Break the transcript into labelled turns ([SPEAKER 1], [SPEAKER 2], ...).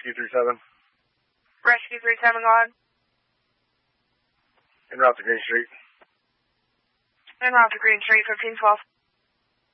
[SPEAKER 1] Rescue 37.
[SPEAKER 2] Rescue 37, go ahead.
[SPEAKER 1] En route to Green Street.
[SPEAKER 2] En route to Green Street, 1512.